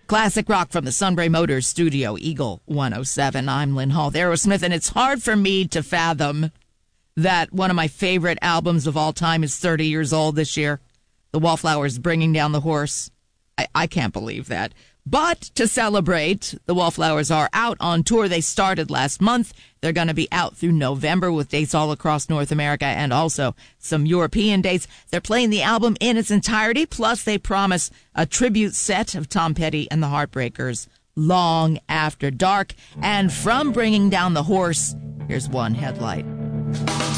Classic rock from the Sunbury Motors Studio, Eagle 107. I'm Lynn Hall, Aerosmith, and it's hard for me to fathom that one of my favorite albums of all time is 30 years old this year. The Wallflowers, Bringing Down the Horse. I can't believe that. But to celebrate, the Wallflowers are out on tour. They started last month. They're going to be out through November with dates all across North America and also some European dates. They're playing the album in its entirety, plus they promise a tribute set of Tom Petty and the Heartbreakers long after dark. And from Bringing Down the Horse, here's one headlight.